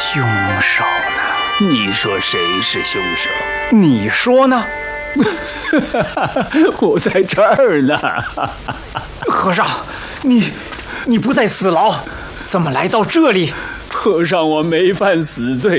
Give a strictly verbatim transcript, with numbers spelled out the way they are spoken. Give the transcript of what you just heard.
凶手呢？ 你说谁是凶手？ 你说呢？ 我在这儿呢。 和尚，你你不在死牢，怎么来到这里？ 和尚，我没犯死罪。